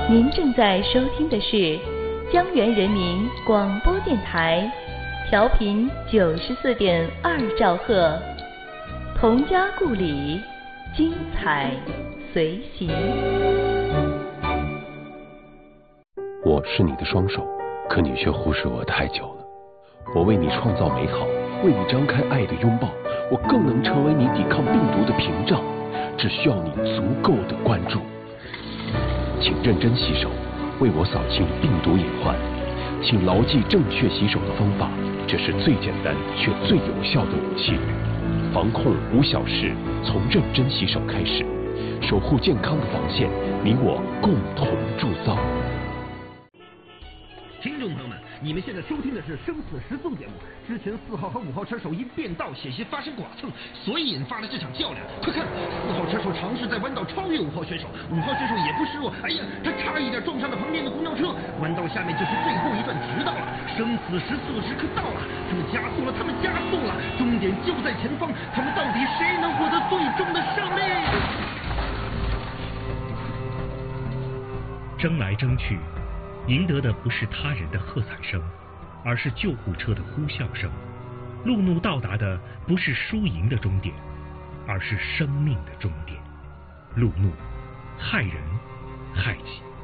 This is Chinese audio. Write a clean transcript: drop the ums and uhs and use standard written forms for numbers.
您正在收听的是江源人民广播电台，调频94.2兆赫，童家故里，精彩随行。 我是你的双手，可你却忽视我太久了。我为你创造美好，为你张开爱的拥抱，我更能成为你抵抗病毒的屏障，只需要你足够的关注。请认真洗手，为我扫清病毒隐患。请牢记正确洗手的方法，这是最简单却最有效的武器。防控5小时，从认真洗手开始，守护健康的防线，你我共同铸造。 听众朋友们，你们现在收听的是《生死时速》节目。之前4号和5号车手因变道险些发生剐蹭，所以引发了这场较量。快看，4号车手尝试在弯道超越5号选手，5号选手也不示弱，哎呀，他差一点撞上了旁边的公交车。弯道下面就是最后一段直道了，生死时速的时刻到了，他们加速了，他们加速了，终点就在前方，他们到底谁能获得最终的胜利？ 争来争去，赢得的不是他人的喝彩声，而是救护车的呼啸声。路怒到达的不是输赢的终点，而是生命的终点。路怒，害人害己。